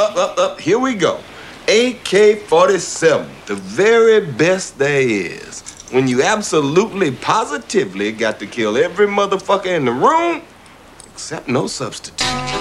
up. Here we go. AK-47, the very best there is. When you absolutely, positively got to kill every motherfucker in the room, except no substitute.